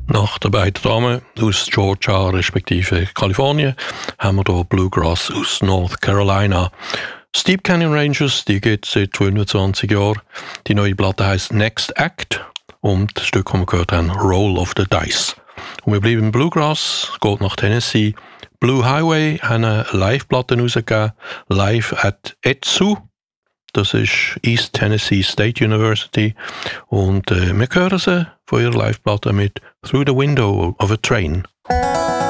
Nach den beiden Damen aus Georgia respektive Kalifornien haben wir hier Bluegrass aus North Carolina. Steep Canyon Rangers, die gibt es seit 25 Jahren. Die neue Platte heisst Next Act und das Stück, das wir gehört haben, Roll of the Dice. Und wir bleiben im Bluegrass, geht nach Tennessee. Blue Highway haben eine Live-Platte rausgegeben, live at ETSU. Das ist East Tennessee State University. Und wir hören sie von ihrer Live-Platte mit Through the Window of a Train.